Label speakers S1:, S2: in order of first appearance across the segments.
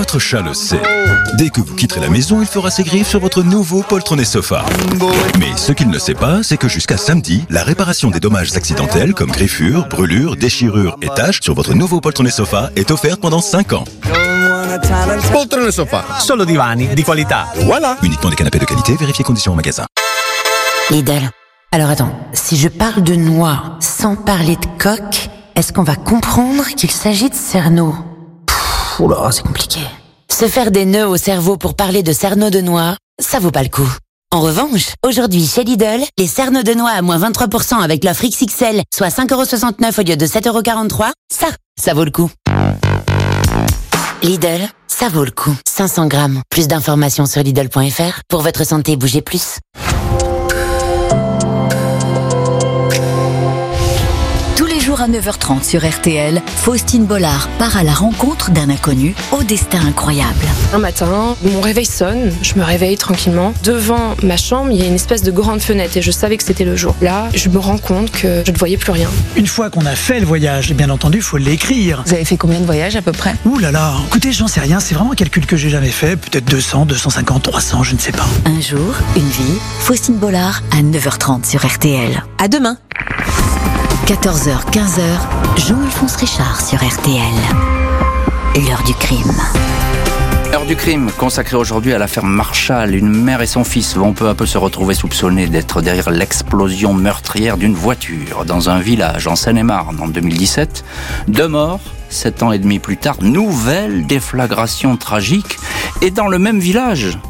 S1: votre chat le sait. Dès que vous quitterez la maison, il fera ses griffes sur votre nouveau poltronné sofa. Mais ce qu'il ne sait pas, c'est que jusqu'à samedi, la réparation des dommages accidentels comme griffures, brûlures, déchirures et taches sur votre nouveau poltronné sofa est offerte pendant 5 ans.
S2: Poltrone sofa.
S3: Solo divani di qualità.
S2: Voilà.
S1: Uniquement des canapés de qualité, vérifiez conditions au magasin.
S4: Lidl. Alors attends, si je parle de noix sans parler de coque, est-ce qu'on va comprendre qu'il s'agit de cerneau? Oula, c'est compliqué. Se faire des nœuds au cerveau pour parler de cerneau de noix, ça vaut pas le coup. En revanche, aujourd'hui chez Lidl, les cerneaux de noix à moins 23% avec l'offre XXL, soit 5,69€ au lieu de 7,43€, ça vaut le coup. Lidl, ça vaut le coup. 500 grammes. Plus d'informations sur Lidl.fr. Pour votre santé, bougez plus.
S5: À 9h30 sur RTL, Faustine Bollard part à la rencontre d'un inconnu au destin incroyable.
S6: Un matin, mon réveil sonne, je me réveille tranquillement. Devant ma chambre, il y a une espèce de grande fenêtre et je savais que c'était le jour. Là, je me rends compte que je ne voyais plus rien.
S3: Une fois qu'on a fait le voyage, bien entendu, il faut l'écrire.
S6: Vous avez fait combien de voyages à peu près?
S3: Ouh là là, écoutez, j'en sais rien, c'est vraiment un calcul que j'ai jamais fait. Peut-être 200, 250, 300, je ne sais pas.
S5: Un jour, une vie, Faustine Bollard à 9h30 sur RTL.
S4: À demain.
S5: 14h, 15h, Jean-Alphonse Richard sur RTL. L'heure du crime.
S7: Heure du crime, consacrée aujourd'hui à l'affaire Marshall. Une mère et son fils vont peu à peu se retrouver soupçonnés d'être derrière l'explosion meurtrière d'une voiture dans un village en Seine-et-Marne en 2017. 2 morts, 7 ans et demi plus tard, nouvelle déflagration tragique. Et dans le même village,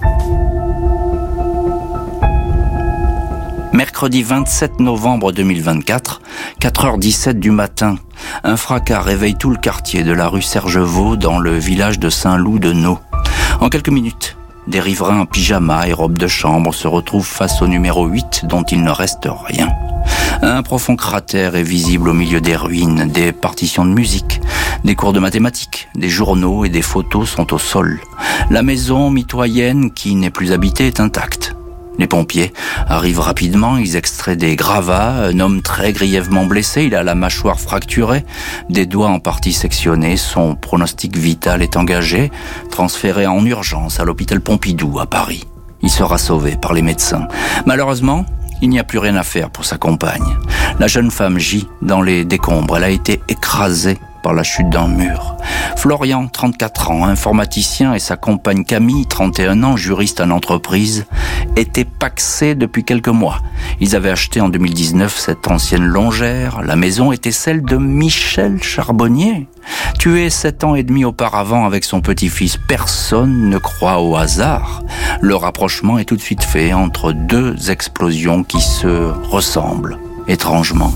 S7: mercredi 27 novembre 2024, 4h17 du matin, un fracas réveille tout le quartier de la rue Sergevaux dans le village de Saint-Loup-de-Nau. En quelques minutes, des riverains en pyjama et robe de chambre se retrouvent face au numéro 8 dont il ne reste rien. Un profond cratère est visible au milieu des ruines, des partitions de musique, des cours de mathématiques, des journaux et des photos sont au sol. La maison mitoyenne qui n'est plus habitée est intacte. Les pompiers arrivent rapidement, ils extraient des gravats, un homme très grièvement blessé, il a la mâchoire fracturée, des doigts en partie sectionnés, son pronostic vital est engagé, transféré en urgence à l'hôpital Pompidou à Paris. Il sera sauvé par les médecins. Malheureusement, il n'y a plus rien à faire pour sa compagne. La jeune femme gît dans les décombres, elle a été écrasée par la chute d'un mur. Florian, 34 ans, informaticien, et sa compagne Camille, 31 ans, juriste en entreprise, étaient pacsés depuis quelques mois. Ils avaient acheté en 2019 cette ancienne longère. La maison était celle de Michel Charbonnier, tué 7 ans et demi auparavant avec son petit-fils. Personne ne croit au hasard. Le rapprochement est tout de suite fait entre 2 explosions qui se ressemblent étrangement.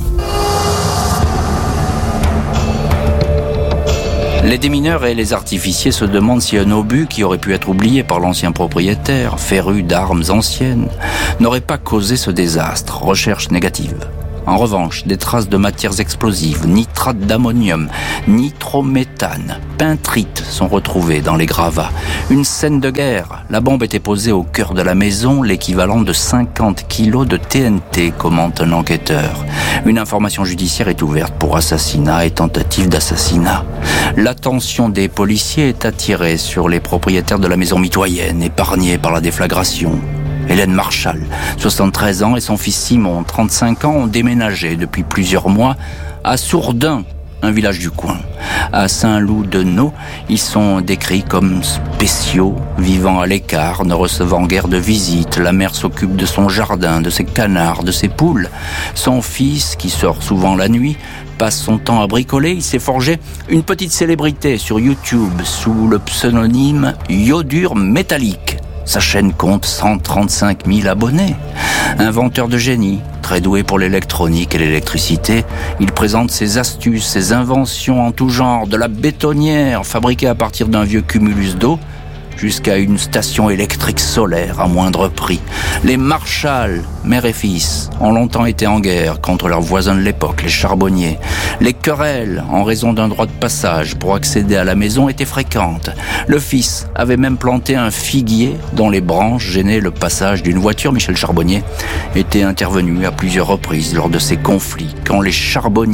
S7: Les démineurs et les artificiers se demandent si un obus qui aurait pu être oublié par l'ancien propriétaire, féru d'armes anciennes, n'aurait pas causé ce désastre. Recherche négative. En revanche, des traces de matières explosives, nitrate d'ammonium, nitrométhane, pentrite sont retrouvées dans les gravats. Une scène de guerre. La bombe était posée au cœur de la maison, l'équivalent de 50 kilos de TNT, commente un enquêteur. Une information judiciaire est ouverte pour assassinat et tentative d'assassinat. L'attention des policiers est attirée sur les propriétaires de la maison mitoyenne, épargnés par la déflagration. Hélène Marshall, 73 ans, et son fils Simon, 35 ans, ont déménagé depuis plusieurs mois à Sourdin, un village du coin. À Saint-Loup-de-Nau, ils sont décrits comme spéciaux, vivant à l'écart, ne recevant guère de visites. La mère s'occupe de son jardin, de ses canards, de ses poules. Son fils, qui sort souvent la nuit, passe son temps à bricoler. Il s'est forgé une petite célébrité sur YouTube sous le pseudonyme Iodure Métallique. Sa chaîne compte 135 000 abonnés. Inventeur de génie, très doué pour l'électronique et l'électricité, il présente ses astuces, ses inventions en tout genre, de la bétonnière fabriquée à partir d'un vieux cumulus d'eau, jusqu'à une station électrique solaire à moindre prix. Les Marshall, mère et fils, ont longtemps été en guerre contre leurs voisins de l'époque, les charbonniers. Les querelles, en raison d'un droit de passage pour accéder à la maison, étaient fréquentes. Le fils avait même planté un figuier dont les branches gênaient le passage d'une voiture. Michel Charbonnier était intervenu à plusieurs reprises lors de ces conflits, quand les charbonniers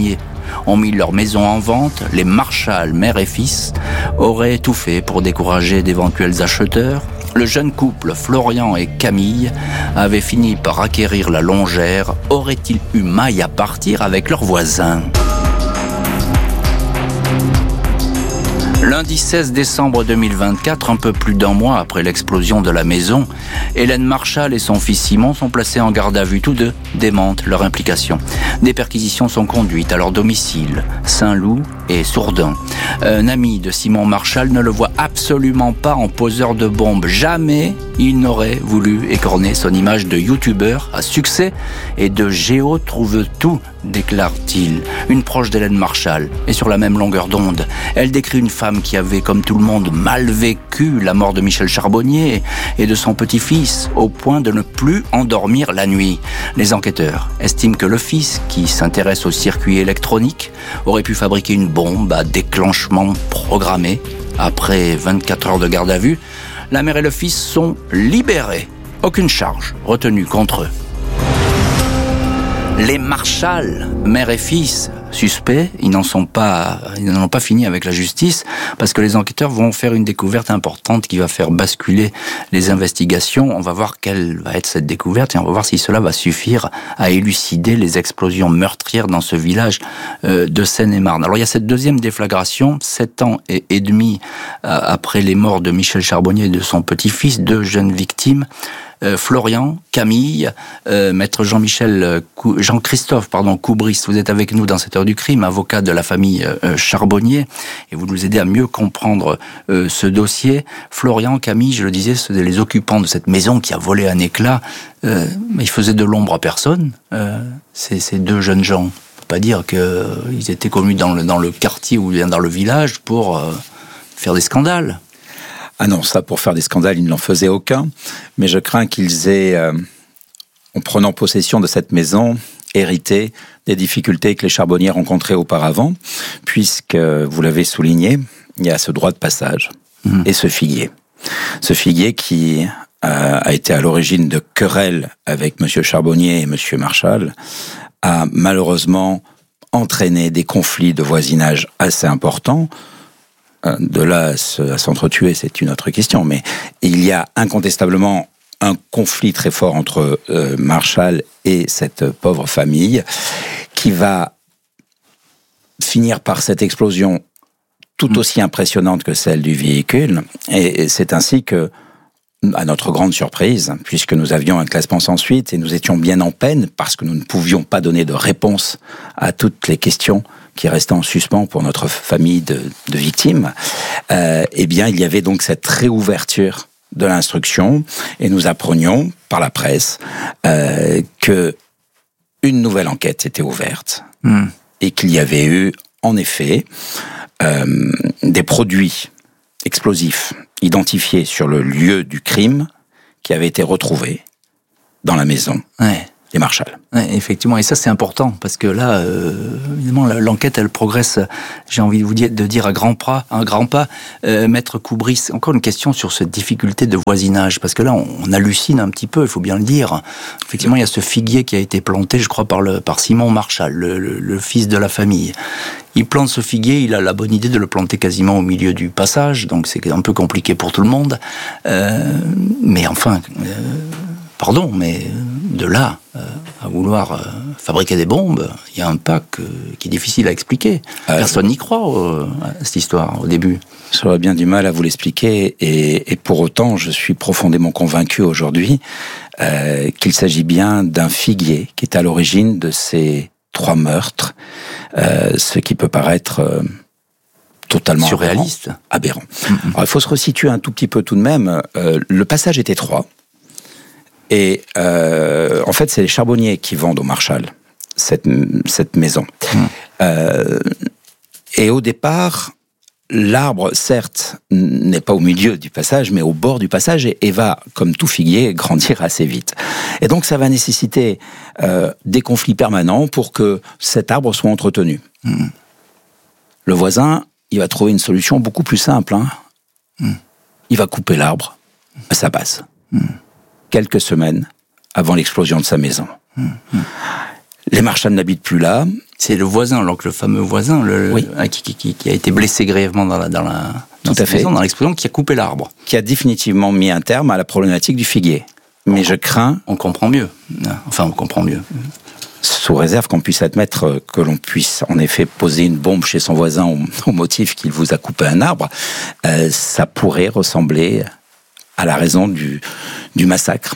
S7: ont mis leur maison en vente, les Marchal, mère et fils, auraient tout fait pour décourager d'éventuels acheteurs. Le jeune couple, Florian et Camille, avait fini par acquérir la longère. Aurait-il eu maille à partir avec leurs voisins ? Lundi 16 décembre 2024, un peu plus d'un mois après l'explosion de la maison, Hélène Marchal et son fils Simon sont placés en garde à vue. Tous deux démentent leur implication. Des perquisitions sont conduites à leur domicile, Saint-Loup et Sourdun. Un ami de Simon Marchal ne le voit absolument pas en poseur de bombe. Jamais il n'aurait voulu écorner son image de youtubeur à succès et de géo trouve tout, déclare-t-il. Une proche d'Hélène Marchal est sur la même longueur d'onde. Elle décrit une femme qui avait, comme tout le monde, mal vécu la mort de Michel Charbonnier et de son petit-fils, au point de ne plus endormir la nuit. Les enquêteurs estiment que le fils, qui s'intéresse au circuit électronique, aurait pu fabriquer une bombe à déclenchement programmé. Après 24 heures de garde à vue, la mère et le fils sont libérés. Aucune charge retenue contre eux. Les Marchal, mère et fils, suspects, ils n'en ont pas fini avec la justice parce que les enquêteurs vont faire une découverte importante qui va faire basculer les investigations. On va voir quelle va être cette découverte et on va voir si cela va suffire à élucider les explosions meurtrières dans ce village de Seine-et-Marne. Alors il y a cette deuxième déflagration, 7 ans et demi après les morts de Michel Charbonnier et de son petit-fils, 2 jeunes victimes. Florian, Camille, maître Jean-Christophe Coubris, vous êtes avec nous dans cette heure du crime, avocat de la famille Charbonnier, et vous nous aidez à mieux comprendre ce dossier. Florian, Camille, je le disais, c'est les occupants de cette maison qui a volé un éclat, mais ils faisaient de l'ombre à personne, ces 2 jeunes gens. On ne peut pas dire qu'ils étaient connus dans le quartier ou bien dans le village pour faire des scandales.
S8: Ah non, ça, pour faire des scandales, ils n'en faisaient aucun. Mais je crains qu'ils aient, en prenant possession de cette maison, hérité des difficultés que les charbonniers rencontraient auparavant, puisque, vous l'avez souligné, il y a ce droit de passage et ce figuier. Ce figuier qui a été à l'origine de querelles avec M. Charbonnier et M. Marchal, a malheureusement entraîné des conflits de voisinage assez importants. De là à s'entretuer, c'est une autre question, mais il y a incontestablement un conflit très fort entre Marchal et cette pauvre famille qui va finir par cette explosion tout aussi impressionnante que celle du véhicule, et c'est ainsi que, à notre grande surprise, puisque nous avions un classement sans suite et nous étions bien en peine parce que nous ne pouvions pas donner de réponse à toutes les questions qui restait en suspens pour notre famille de victimes, eh bien, il y avait donc cette réouverture de l'instruction et nous apprenions par la presse que une nouvelle enquête était ouverte et qu'il y avait eu, en effet, des produits explosifs identifiés sur le lieu du crime qui avaient été retrouvés dans la maison.
S7: Ouais.
S8: Les Marchal.
S7: Ouais, effectivement, et ça c'est important, parce que là, évidemment, l'enquête, elle progresse, j'ai envie de dire à grands pas. Maître Coubris, encore une question sur cette difficulté de voisinage, parce que là, on hallucine un petit peu, il faut bien le dire. Effectivement, il y a ce figuier qui a été planté, je crois, par Simon Marchal, le fils de la famille. Il plante ce figuier, il a la bonne idée de le planter quasiment au milieu du passage, donc c'est un peu compliqué pour tout le monde. Mais enfin... Pardon, mais de là à vouloir fabriquer des bombes, il y a un pas qui est difficile à expliquer. Personne n'y croit à cette histoire au début.
S8: J'aurais bien du mal à vous l'expliquer, et pour autant, je suis profondément convaincu aujourd'hui qu'il s'agit bien d'un figuier qui est à l'origine de ces 3 meurtres, ce qui peut paraître totalement
S7: surréaliste,
S8: aberrant. Alors, il faut se resituer un tout petit peu tout de même. Le passage est étroit. Et en fait, c'est les charbonniers qui vendent au Marchal cette maison. Et au départ, l'arbre, certes, n'est pas au milieu du passage, mais au bord du passage, et va, comme tout figuier, grandir assez vite. Et donc, ça va nécessiter des conflits permanents pour que cet arbre soit entretenu. Le voisin, il va trouver une solution beaucoup plus simple. Il va couper l'arbre à sa base. Quelques semaines avant l'explosion de sa maison. Les Marshall n'habitent plus là.
S7: C'est le voisin, donc le fameux voisin, qui a été blessé grièvement dans cette maison, dans l'explosion, qui a coupé l'arbre.
S8: Qui a définitivement mis un terme à la problématique du figuier. Mais je crains...
S7: On comprend mieux.
S8: Sous réserve qu'on puisse admettre que l'on puisse en effet poser une bombe chez son voisin au motif qu'il vous a coupé un arbre, ça pourrait ressembler à la raison du massacre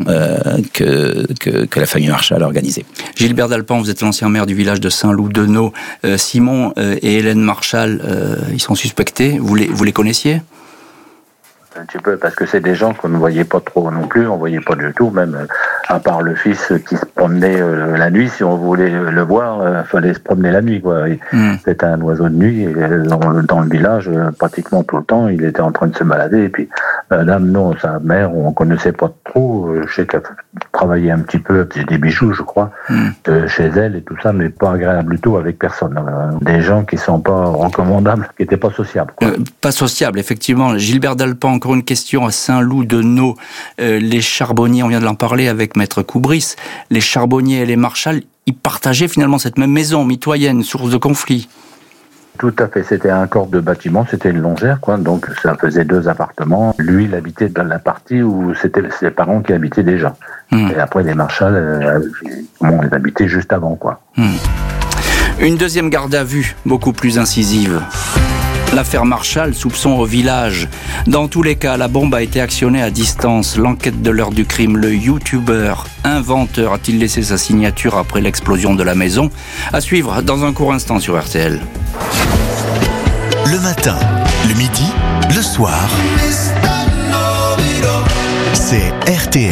S8: que la famille Marshall a organisé.
S7: Gilbert Dalpan, vous êtes l'ancien maire du village de Saint-Loup-de-Naux. Simon et Hélène Marshall, ils sont suspectés. Vous les connaissiez ?
S9: Un petit peu, parce que c'est des gens qu'on ne voyait pas trop non plus, on ne voyait pas du tout, même à part le fils qui se promenait la nuit, si on voulait le voir, fallait se promener la nuit, quoi. C'était un oiseau de nuit, et dans le village, pratiquement tout le temps, il était en train de se balader, et puis madame, non, sa mère, on connaissait pas trop, je sais qu'elle travaillait un petit peu, faisait des bijoux, je crois, chez elle et tout ça, mais pas agréable du tout avec personne. Des gens qui sont pas recommandables, qui étaient pas sociables, quoi.
S7: Pas sociables, effectivement. Gilbert Dalpan, encore une question à Saint-Loup-de-Naux. Les charbonniers, on vient de l'en parler avec Maître Coubris, les charbonniers et les Marshall, ils partageaient finalement cette même maison mitoyenne, source de conflit.
S9: Tout à fait, c'était un corps de bâtiment, c'était une longère, quoi, donc ça faisait 2 appartements. Lui, il habitait dans la partie où c'était ses parents qui habitaient déjà. Et après, les Marshall, ils habitaient juste avant, quoi.
S7: Une deuxième garde à vue, beaucoup plus incisive. L'affaire Marshall, soupçon au village. Dans tous les cas, la bombe a été actionnée à distance. L'enquête de l'heure du crime, le youtubeur inventeur a-t-il laissé sa signature après l'explosion de la maison ? À suivre dans un court instant sur RTL.
S10: Le matin, le midi, le soir, c'est RTL.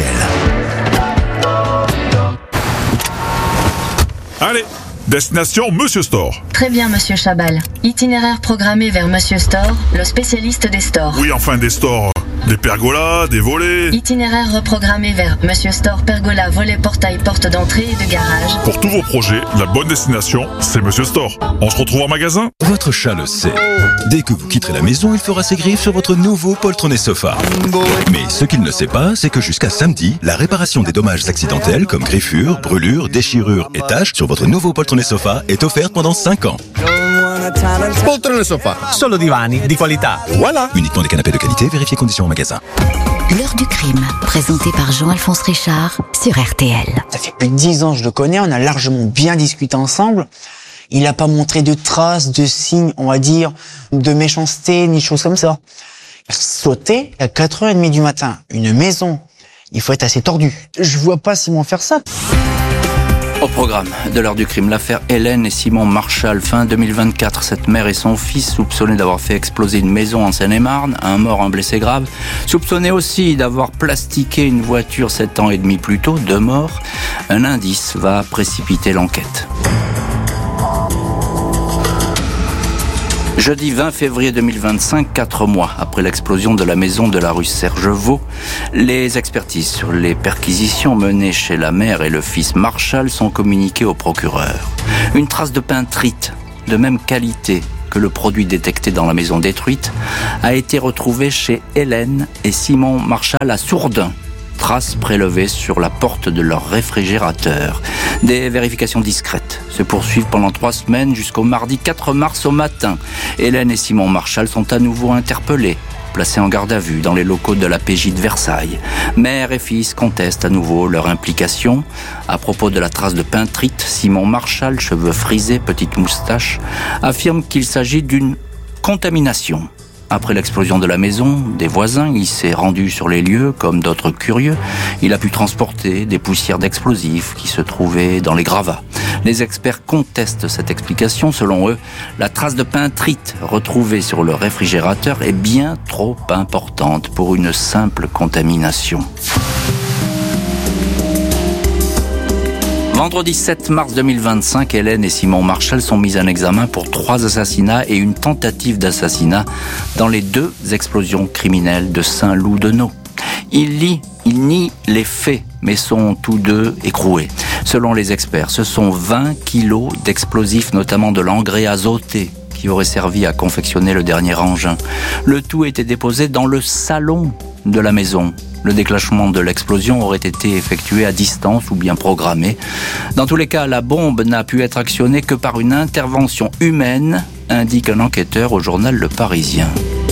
S11: Allez, destination Monsieur Store.
S12: Très bien, Monsieur Chabal. Itinéraire programmé vers Monsieur Store, le spécialiste des stores.
S11: Oui, enfin des stores. Des pergolas, des volets.
S12: Itinéraire reprogrammé vers Monsieur Store, pergola, volet, portail, porte d'entrée et de garage.
S11: Pour tous vos projets, la bonne destination, c'est Monsieur Store. On se retrouve en magasin ?
S1: Votre chat le sait. Dès que vous quitterez la maison, il fera ses griffes sur votre nouveau poltronné sofa. Mais ce qu'il ne sait pas, c'est que jusqu'à samedi, la réparation des dommages accidentels comme griffures, brûlures, déchirures et taches sur votre nouveau poltronné sofa est offerte pendant 5 ans.
S2: Poltrone sofa.
S3: Solo divani di qualità.
S2: Voilà.
S1: Uniquement des canapés de qualité, vérifiez conditions en magasin.
S5: L'heure du crime, présenté par Jean-Alphonse Richard sur RTL.
S13: Ça fait plus de 10 ans que je le connais, on a largement bien discuté ensemble. Il n'a pas montré de traces, de signes, on va dire, de méchanceté, ni choses comme ça. Sauter à 4h30 du matin, une maison, il faut être assez tordu. Je vois pas Simon faire ça.
S7: Au programme de l'heure du crime, l'affaire Hélène et Simon Marshall, fin 2024. Cette mère et son fils soupçonnés d'avoir fait exploser une maison en Seine-et-Marne, un mort, un blessé grave. Soupçonnés aussi d'avoir plastiqué une voiture 7 ans et demi plus tôt, 2 morts. Un indice va précipiter l'enquête. Jeudi 20 février 2025, 4 mois après l'explosion de la maison de la rue Serge-Vaux, les expertises sur les perquisitions menées chez la mère et le fils Marshall sont communiquées au procureur. Une trace de peintrite de même qualité que le produit détecté dans la maison détruite a été retrouvée chez Hélène et Simon Marshall à Sourdun. Traces prélevées sur la porte de leur réfrigérateur. Des vérifications discrètes se poursuivent pendant 3 semaines jusqu'au mardi 4 mars au matin. Hélène et Simon Marshall sont à nouveau interpellés, placés en garde à vue dans les locaux de la PJ de Versailles. Mère et fils contestent à nouveau leur implication. À propos de la trace de peintrite, Simon Marshall, cheveux frisés, petite moustache, affirme qu'il s'agit d'une contamination. Après l'explosion de la maison, des voisins, il s'est rendu sur les lieux comme d'autres curieux. Il a pu transporter des poussières d'explosifs qui se trouvaient dans les gravats. Les experts contestent cette explication. Selon eux, la trace de peintrite retrouvée sur le réfrigérateur est bien trop importante pour une simple contamination. Vendredi 7 mars 2025, Hélène et Simon Marshall sont mis en examen pour 3 assassinats et une tentative d'assassinat dans les 2 explosions criminelles de Saint-Loup-de-Naux. Ils nient les faits, mais sont tous 2 écroués. Selon les experts, ce sont 20 kilos d'explosifs, notamment de l'engrais azoté, qui aurait servi à confectionner le dernier engin. Le tout était déposé dans le salon de la maison, le déclenchement de l'explosion aurait été effectué à distance ou bien programmé. Dans tous les cas, la bombe n'a pu être actionnée que par une intervention humaine, indique un enquêteur au journal Le Parisien.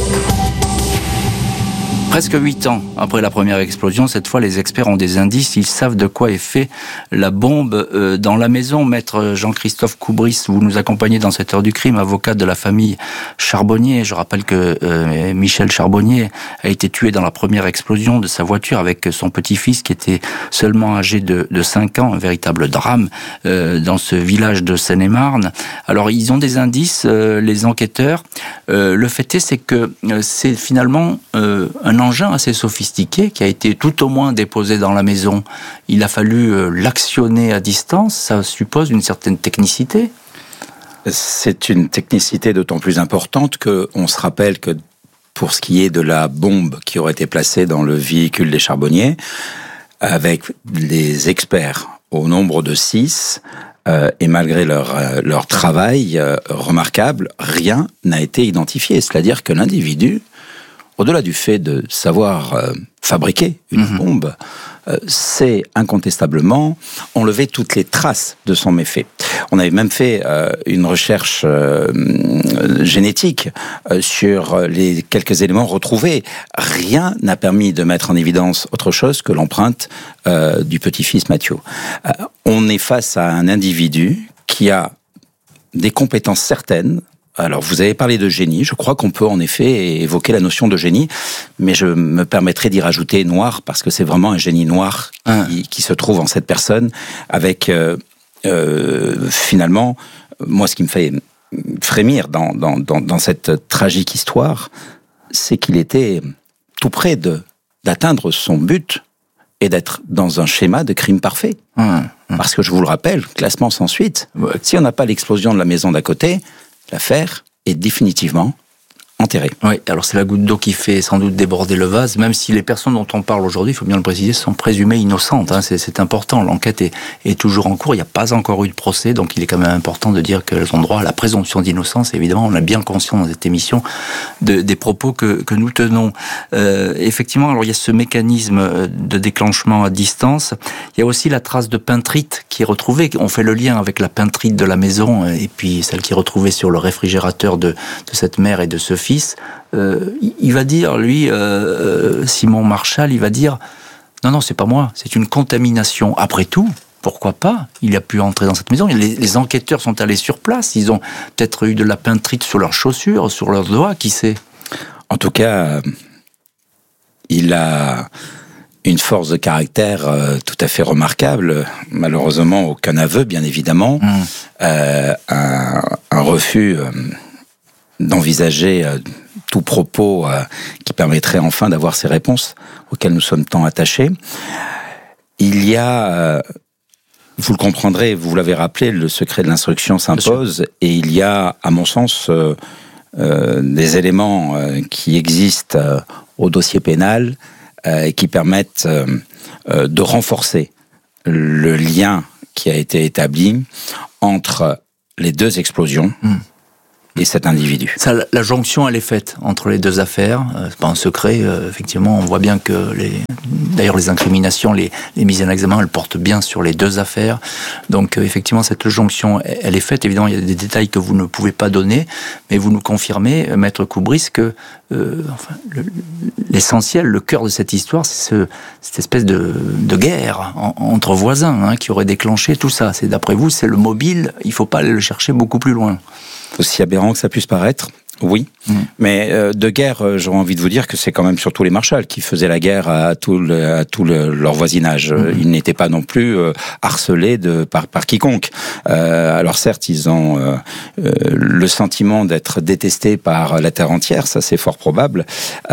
S7: Presque 8 ans après la première explosion, cette fois les experts ont des indices, ils savent de quoi est fait la bombe dans la maison. Maître Jean-Christophe Coubris, vous nous accompagnez dans cette heure du crime, avocat de la famille Charbonnier. Je rappelle que Michel Charbonnier a été tué dans la première explosion de sa voiture avec son petit-fils qui était seulement âgé de 5 ans, un véritable drame dans ce village de Seine-et-Marne. Alors ils ont des indices, les enquêteurs. Le fait est, c'est que c'est finalement un engin assez sophistiqué qui a été tout au moins déposé dans la maison. Il a fallu l'actionner à distance, ça suppose une certaine technicité.
S8: C'est une technicité d'autant plus importante qu'on se rappelle que pour ce qui est de la bombe qui aurait été placée dans le véhicule des Charbonniers, avec les experts au nombre de 6, et malgré leur travail remarquable, rien n'a été identifié. C'est-à-dire que l'individu, au-delà du fait de savoir fabriquer une bombe, c'est incontestablement enlever toutes les traces de son méfait. On avait même fait une recherche génétique sur les quelques éléments retrouvés. Rien n'a permis de mettre en évidence autre chose que l'empreinte du petit-fils Mathieu. On est face à un individu qui a des compétences certaines. Alors, vous avez parlé de génie. Je crois qu'on peut en effet évoquer la notion de génie, mais je me permettrai d'y rajouter noir, parce que c'est vraiment un génie noir qui se trouve en cette personne, avec finalement, moi, ce qui me fait frémir dans cette tragique histoire, c'est qu'il était tout près d'atteindre son but et d'être dans un schéma de crime parfait. Parce que je vous le rappelle, classement sans suite. Si on n'a pas l'explosion de la maison d'à côté, l'affaire est définitivement enterrée.
S7: Oui, alors c'est la goutte d'eau qui fait sans doute déborder le vase, même si les personnes dont on parle aujourd'hui, il faut bien le préciser, sont présumées innocentes. C'est important, l'enquête est toujours en cours, il n'y a pas encore eu de procès, donc il est quand même important de dire qu'elles ont droit à la présomption d'innocence. Évidemment, on a bien conscience dans cette émission des propos que nous tenons. Effectivement, alors il y a ce mécanisme de déclenchement à distance, il y a aussi la trace de peintrite qui est retrouvée. On fait le lien avec la peintrite de la maison et puis celle qui est retrouvée sur le réfrigérateur de cette mère et de ce fils. Il va dire, lui, Simon Marchal, il va dire non, c'est pas moi, c'est une contamination. Après tout, pourquoi pas? Il a pu entrer dans cette maison. Les enquêteurs sont allés sur place, ils ont peut-être eu de la peintrite sur leurs chaussures, sur leurs doigts, qui sait?
S8: En tout cas, il a une force de caractère tout à fait remarquable. Malheureusement, aucun aveu, bien évidemment. Un refus d'envisager tout propos qui permettrait enfin d'avoir ces réponses auxquelles nous sommes tant attachés. Il y a, vous le comprendrez, vous l'avez rappelé, le secret de l'instruction s'impose, et il y a, à mon sens, des éléments qui existent au dossier pénal qui permettent de renforcer le lien qui a été établi entre les deux explosions et cet individu.
S7: Ça, la jonction, elle est faite entre les deux affaires. C'est pas un secret. Effectivement, on voit bien que d'ailleurs les incriminations, les mises en examen, elles portent bien sur les deux affaires. Donc effectivement, cette jonction, elle est faite. Évidemment, il y a des détails que vous ne pouvez pas donner, mais vous nous confirmez, Maître Coubris, que l'essentiel, le cœur de cette histoire, c'est cette espèce de guerre entre voisins qui aurait déclenché tout ça. C'est, d'après vous, c'est le mobile. Il faut pas aller le chercher beaucoup plus loin.
S8: Aussi aberrant que ça puisse paraître, oui. Mais de guerre, j'aurais envie de vous dire que c'est quand même surtout les marshals qui faisaient la guerre à tout leur voisinage. Ils n'étaient pas non plus harcelés par quiconque. Alors certes, ils ont le sentiment d'être détestés par la terre entière, ça c'est fort probable.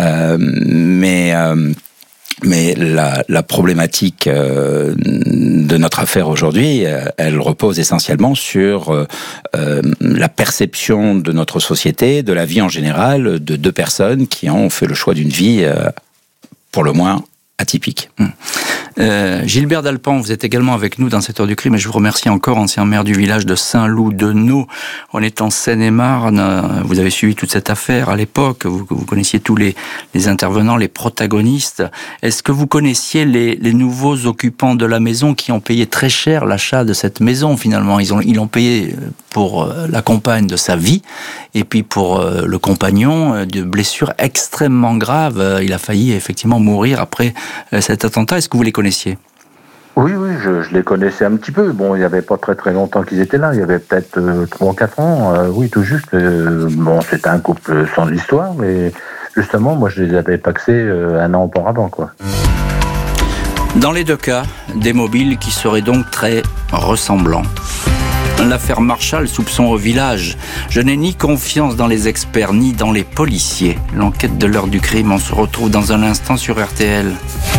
S8: Mais la problématique de notre affaire aujourd'hui, elle repose essentiellement sur la perception de notre société, de la vie en général, de deux personnes qui ont fait le choix d'une vie pour le moins atypique.
S7: Gilbert Dalpan, vous êtes également avec nous dans cette heure du crime et je vous remercie encore, ancien maire du village de Saint-Loup-de-Naux. On est en Seine-et-Marne, vous avez suivi toute cette affaire à l'époque, vous connaissiez tous les intervenants, les protagonistes. Est-ce que vous connaissiez les nouveaux occupants de la maison qui ont payé très cher l'achat de cette maison finalement? Ils l'ont payé pour la compagne de sa vie et puis pour le compagnon de blessures extrêmement graves. Il a failli effectivement mourir après cet attentat. Est-ce que vous les connaissiez?
S9: Oui, je les connaissais un petit peu. Bon, il n'y avait pas très très longtemps qu'ils étaient là. Il y avait peut-être 3 ou 4 ans. Oui, tout juste. Bon, c'était un couple sans histoire, mais justement, moi, je les avais paxés 1 an auparavant, quoi.
S7: Dans les 2 cas, des mobiles qui seraient donc très ressemblants. L'affaire Marchal, soupçon au village. Je n'ai ni confiance dans les experts, ni dans les policiers. L'enquête de l'heure du crime, on se retrouve dans un instant sur RTL.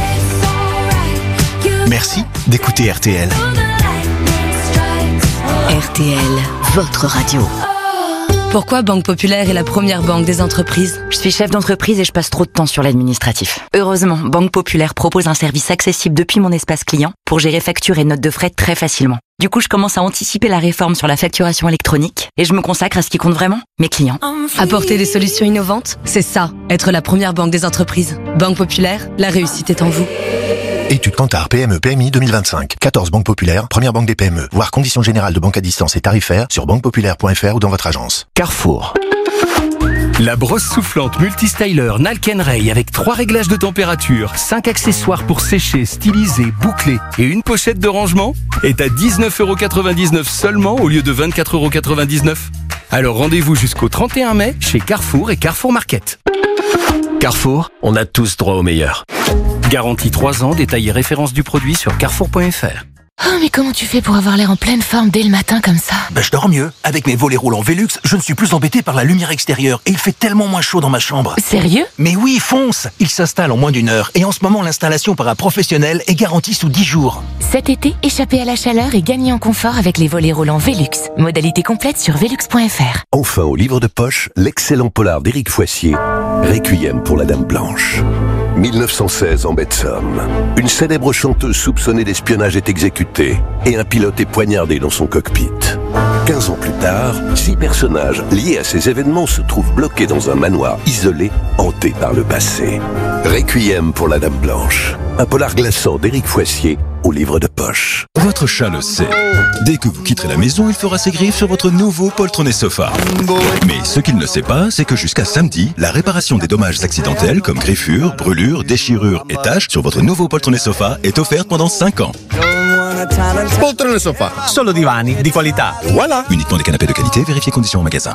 S10: Merci d'écouter RTL.
S5: RTL, votre radio. Pourquoi Banque Populaire est la première banque des entreprises?
S4: Je suis chef d'entreprise et je passe trop de temps sur l'administratif. Heureusement, Banque Populaire propose un service accessible depuis mon espace client pour gérer factures et notes de frais très facilement. Du coup, je commence à anticiper la réforme sur la facturation électronique et je me consacre à ce qui compte vraiment, mes clients.
S5: Apporter des solutions innovantes, c'est ça, être la première banque des entreprises. Banque Populaire, la réussite est en vous.
S10: Étude Kantar PME PMI 2025. 14 banques populaires, première banque des PME. Voir conditions générales de banque à distance et tarifaires sur banquepopulaire.fr ou dans votre agence.
S14: Carrefour. La brosse soufflante multistyler Nalken Ray avec 3 réglages de température, 5 accessoires pour sécher, styliser, boucler et une pochette de rangement est à 19,99€ seulement au lieu de 24,99€. Alors rendez-vous jusqu'au 31 mai chez Carrefour et Carrefour Market. Carrefour, on a tous droit au meilleur. Garantie 3 ans, détail et référence du produit sur carrefour.fr.
S15: Oh, mais comment tu fais pour avoir l'air en pleine forme dès le matin comme ça?
S16: Je dors mieux. Avec mes volets roulants Velux, je ne suis plus embêté par la lumière extérieure et il fait tellement moins chaud dans ma chambre.
S15: Sérieux?
S16: Mais oui, fonce! Il s'installe en moins d'1 heure et en ce moment, l'installation par un professionnel est garantie sous 10 jours.
S15: Cet été, échappez à la chaleur et gagnez en confort avec les volets roulants Velux. Modalité complète sur velux.fr.
S17: Enfin, au livre de poche, l'excellent polar d'Éric Foissier, Requiem pour la Dame Blanche. 1916 en baie de Somme. Une célèbre chanteuse soupçonnée d'espionnage est exécutée et un pilote est poignardé dans son cockpit. 15 ans plus tard, 6 personnages liés à ces événements se trouvent bloqués dans un manoir isolé, hanté par le passé. Requiem pour la Dame Blanche. Un polar glaçant d'Éric Foissier au livre de poche.
S1: Votre chat le sait. Dès que vous quitterez la maison, il fera ses griffes sur votre nouveau poltronné sofa. Mais ce qu'il ne sait pas, c'est que jusqu'à samedi, la réparation des dommages accidentels comme griffures, brûlures, déchirures et taches sur votre nouveau poltronné sofa est offerte pendant 5 ans.
S2: Poltrone sofa.
S18: Solo divani di qualità.
S2: Voilà.
S1: Uniquement des canapés de qualité, vérifiez conditions en magasin.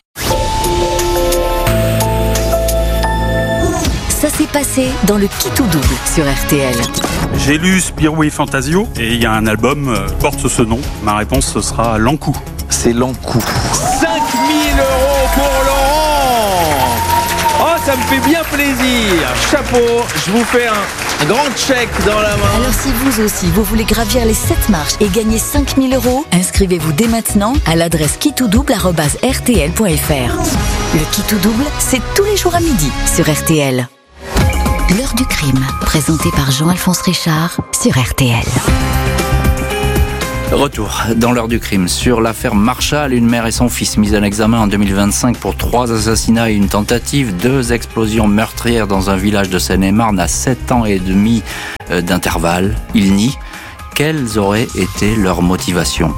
S5: Ça s'est passé dans le Qui tout double sur RTL.
S19: J'ai lu Spirou et Fantasio et il y a un album porte ce nom. Ma réponse ce sera L'Ankou.
S20: C'est L'Ankou.
S18: 5 000 € pour Laurent. Oh, ça me fait bien plaisir. Chapeau, je vous fais un grand chèque dans la main.
S5: Alors si vous aussi, vous voulez gravir les 7 marches et gagner 5 000 €, inscrivez-vous dès maintenant à l'adresse quitoudouble@rtl.fr. Le Qui tout double, c'est tous les jours à midi sur RTL. L'heure du crime, présentée par Jean-Alphonse Richard sur RTL.
S7: Retour dans l'heure du crime sur l'affaire Marchal, une mère et son fils mis en examen en 2025 pour 3 assassinats et une tentative, 2 explosions meurtrières dans un village de Seine-et-Marne à 7 ans et demi d'intervalle. Ils nient. Quelles auraient été leurs motivations?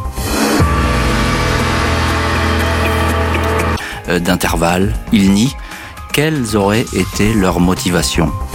S7: Ils nient. Quelles auraient été leurs motivations?